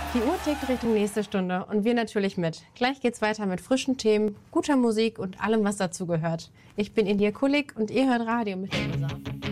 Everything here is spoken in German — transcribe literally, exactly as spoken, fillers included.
Die Uhr tickt Richtung nächste Stunde und wir natürlich mit. Gleich geht's weiter mit frischen Themen, guter Musik und allem, was dazu gehört. Ich bin India Kulik und ihr hört Radio mit der Musa.